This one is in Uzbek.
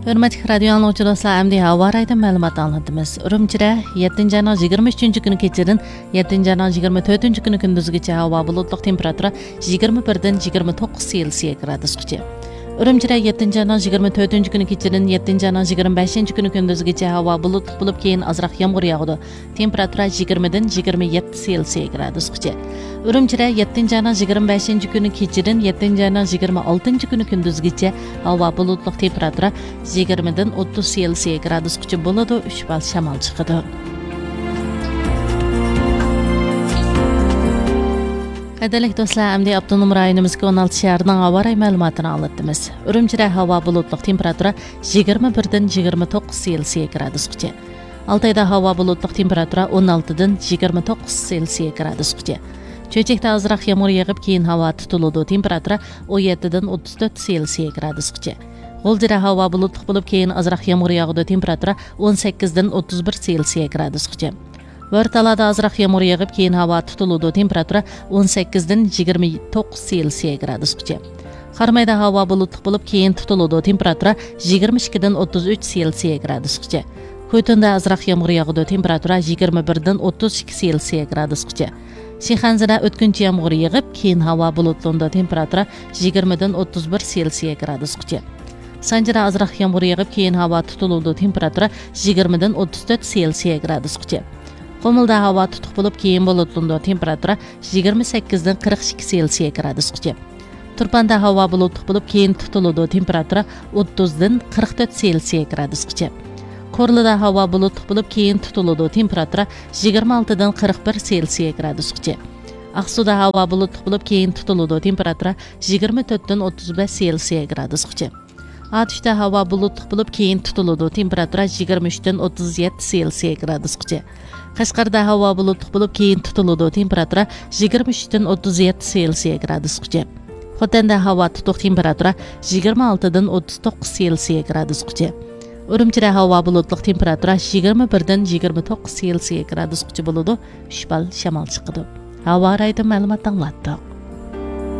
Hörmətli radio anlıqçılar, əmdi hava raydan məlumat anlatdımız. Ürümçidə 7-ci ayın 23-cü günü keçirin, 7-ci ayın 24-cü günü gündüzgəcə hava bulutluq temperatura 21-dən 29 Selsiya gradusqacha. Ürümçidə 7-ci ayın 24-cü günü keçirin, 7-ci ayın 25-ci günü gündüzgəcə hava bulutluq bulub keyin azraq yağmur yağdı. Temperatura 20-dən 27 Selsiya gradusqacha. Ürümçidə 7-ci ayın 25-ci günü keçirin, 7-ci ayın 26-cı günü gündüzgəcə hava bulutluq temperatura 20-dən 30 Selsiya gradusqacha bo'ladi, 3 bal shamol chiqadi. Qadərli dostlar, əmdi Abdunum rayonumuzga 16 şəhərinin hava rayı məlumatını anlatdımız. Ürümçidə hava bulutluq temperatura 21-dən 29 Selsiya gradusqacha. Altayda hava bulutluq temperatura 16-dan 29 Selsiya gradusqacha. Çöçəkdə azraq yağmur yağıb keyin hava tutuldu. Temperatura 17-dan 34 Selsiya gradusqacha. G'o'ljada havo bulutli bo'lib keyin azraq yağmur yağdı. Temperatura 18-dan 31 Selsiya gradusqacha. Vörtalada azraq yağmur yağıb keyin hava tutuldu. Temperatura 18-dan 29 Selsiya gradusqacha. Qarmayda havo bulutli bo'lib keyin tutuldu. Temperatura 22-dan 33 Selsiya gradusqacha. Ko'tunda azraq yağmur yağdı. Temperatura 21-dan 32 Selsiya gradusqacha. Şixanzada o'tkinchi yağmur yağıb keyin havo bulutli, temperatura 20-dan 31 Selsiya gradusqacha. Sanjira azraq yağmur yağıb keyin hava tutuldu. Temperatura 20-dan 34 Selsiya gradusqacha. Qomulda hava tutuq bo'lib keyin bulutli, temperatura 28-dan 42 Selsiya gradusqacha. Turpanda hava bulutli bo'lib keyin tutuldu. Temperatura 30-dan 44 Selsiya gradusqacha. Korlida hava bulutli bo'lib keyin tutuldu. Temperatura 26-dan 41 Selsiya gradusqacha. Aqsuda hava bulutli bo'lib keyin tutuldu. Temperatura 24-dan 35 Selsiya gradusqacha. Atishda hava bulutli bo'lib keyin tutuldu. Temperatura 23-dan 37 Selsiya gradusqacha. Qashqarda hava bulutli bo'lib keyin tutuldu. Temperatura 23-dan 37 Selsiya gradusqacha. Xotanda hava tutuq, temperatura 26-dan 39 Selsiya gradusqacha. Ürümçidə hava bulutluq, temperatura 21-dan 29 Selsiya gradusqacha bo'ladi, 3 bal shamol chiqadi. Havo rayida ma'lumot anglatdik.